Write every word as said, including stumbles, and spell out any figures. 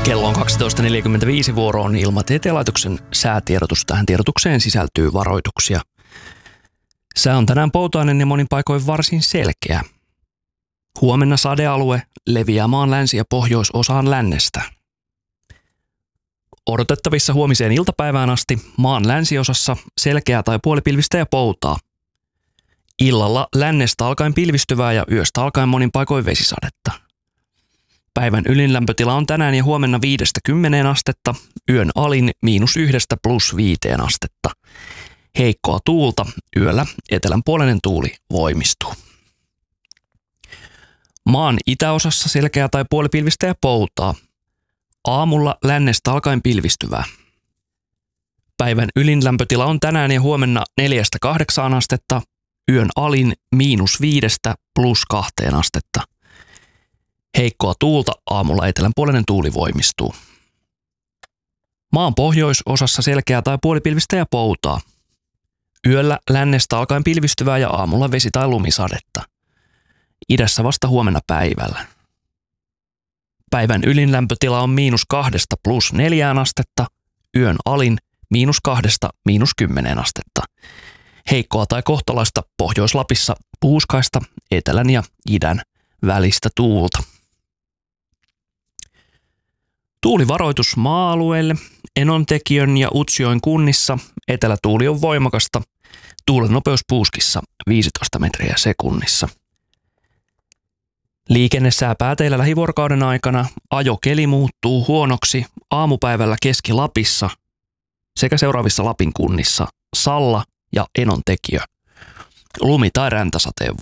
Kello on kaksitoista neljäkymmentäviisi, vuoro on Ilmatieteen laitoksen säätiedotus. Tähän tiedotukseen sisältyy varoituksia. Sää on tänään poutainen ja monin paikoin varsin selkeä. Huomenna sadealue leviää maan länsi- ja pohjoisosaan lännestä. Odotettavissa huomiseen iltapäivään asti maan länsiosassa selkeää tai puolipilvistä ja poutaa. Illalla lännestä alkaen pilvistyvää ja yöstä alkaen monin paikoin vesisadetta. Päivän ylinlämpötila on tänään ja huomenna viidestä kymmeneen astetta, yön alin miinus yhdestä plus viiteen astetta. Heikkoa tuulta, yöllä etelänpuoleinen tuuli voimistuu. Maan itäosassa selkeää tai puolipilvistä ja poutaa. Aamulla lännestä alkaen pilvistyvää. Päivän ylinlämpötila on tänään ja huomenna neljästä kahdeksaan astetta, yön alin miinus viidestä plus kahteen astetta. Heikkoa tuulta, aamulla etelänpuoleinen tuuli voimistuu. Maan pohjoisosassa selkeää tai puolipilvistä ja poutaa. Yöllä lännestä alkaen pilvistyvää ja aamulla vesi- tai lumisadetta. Idässä vasta huomenna päivällä. Päivän ylinlämpötila on miinus kahdesta plus neljään astetta, yön alin miinus kahdesta miinus kymmeneen astetta. Heikkoa tai kohtalaista Pohjois-Lapissa puuskaista etelän ja idän välistä tuulta. Tuulivaroitus maa-alueelle. Enontekiön ja Utsjoen kunnissa etelätuuli on voimakasta. Tuulen nopeus puuskissa viisitoista metriä sekunnissa. Liikennesää pääteillä lähivuorokauden aikana. Ajokeli muuttuu huonoksi aamupäivällä Keski-Lapissa sekä seuraavissa Lapin kunnissa Salla ja Enontekiö. Lumi- tai räntäsateen